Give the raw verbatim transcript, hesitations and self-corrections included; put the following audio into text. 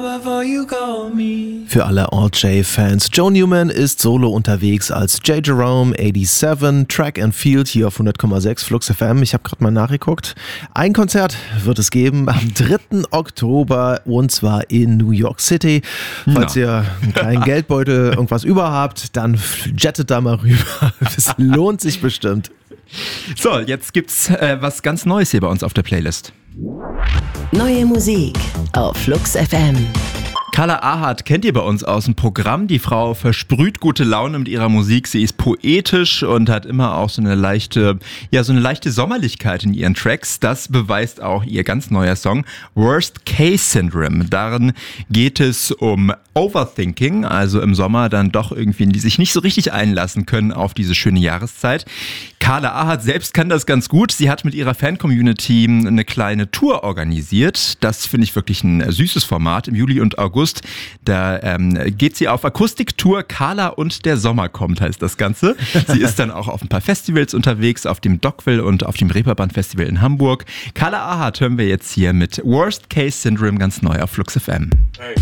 Für alle R J-Fans, Joe Newman ist solo unterwegs als J. Jerome siebenundachtzig, Track and Field hier auf hundert Komma sechs Flux F M. Ich habe gerade mal nachgeguckt. Ein Konzert wird es geben am dritten Oktober und zwar in New York City. Falls ja. ihr einen kleinen Geldbeutel irgendwas über habt, dann jettet da mal rüber. Es lohnt sich bestimmt. So, jetzt gibt's äh, was ganz Neues hier bei uns auf der Playlist. Neue Musik auf Flux F M. Carla Ahart kennt ihr bei uns aus dem Programm. Die Frau versprüht gute Laune mit ihrer Musik. Sie ist poetisch und hat immer auch so eine leichte, ja, so eine leichte Sommerlichkeit in ihren Tracks. Das beweist auch ihr ganz neuer Song Worst Case Syndrome. Darin geht es um Overthinking, also im Sommer dann doch irgendwie, die sich nicht so richtig einlassen können auf diese schöne Jahreszeit. Carla Ahart selbst kann das ganz gut. Sie hat mit ihrer Fan-Community eine kleine Tour organisiert. Das finde ich wirklich ein süßes Format im Juli und August. Da ähm, geht sie auf Akustiktour. Carla und der Sommer kommt, heißt das Ganze. Sie ist dann auch auf ein paar Festivals unterwegs, auf dem Dockville und auf dem Reeperbahn Festival in Hamburg. Carla Ahart hören wir jetzt hier mit Worst Case Syndrome ganz neu auf Flux F M. Hey.